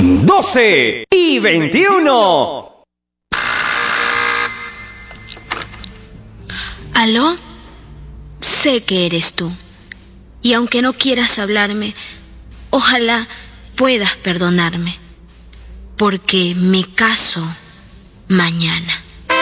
12:21. ¿Aló? Sé que eres tú. Y aunque no quieras hablarme, ojalá puedas perdonarme, porque me caso mañana.